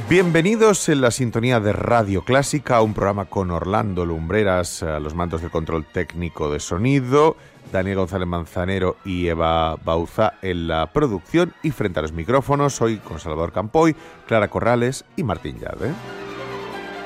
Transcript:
Bienvenidos en la sintonía de Radio Clásica, un programa con Orlando Lumbreras a los mandos de control técnico de sonido, Daniel González Manzanero y Eva Bauza en la producción, y frente a los micrófonos hoy con Salvador Campoy, Clara Corrales y Martín Llave.